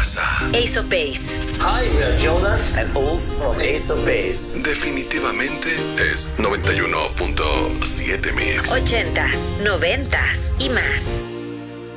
casa. Ace of Base. Hi, we are Jonas and Ulf from Ace of Base. Definitivamente es 91.7 Mix. 80s, 90s y más.